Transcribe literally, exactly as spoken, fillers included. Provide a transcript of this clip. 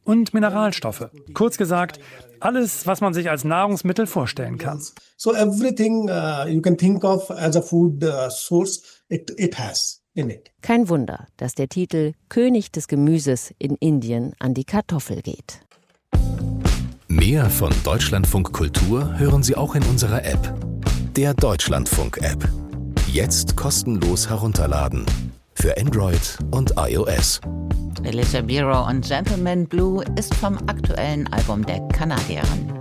und Mineralstoffe. Kurz gesagt, alles, was man sich als Nahrungsmittel vorstellen kann. So everything uh, you can think of as a food uh, source, it, it has in it. Kein Wunder, dass der Titel König des Gemüses in Indien an die Kartoffel geht. Mehr von Deutschlandfunk Kultur hören Sie auch in unserer App, der Deutschlandfunk-App. Jetzt kostenlos herunterladen. Für Android und iOS. Alicia Biro und Gentleman Blue ist vom aktuellen Album der Kanadierin.